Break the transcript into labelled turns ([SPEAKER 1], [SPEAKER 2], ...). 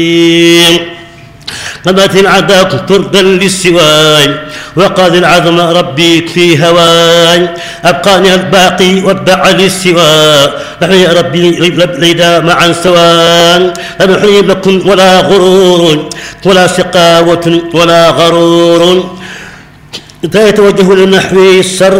[SPEAKER 1] قضت العداك طردا للسواي وقاد العظم ربي في هواي أبقاني الباقي وابدع للسواء نحن يا ربي ليدا معا سواء لا نحيي لكم ولا غرور ولا سقاوة ولا غرور لا يتوجه للنحو السر